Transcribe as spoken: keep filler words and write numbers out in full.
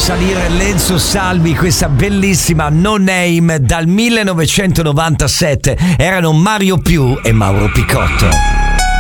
salire Lenzo Salvi, questa bellissima No Name dal millenovecentonovantasette. Erano Mario Più e Mauro Picotto.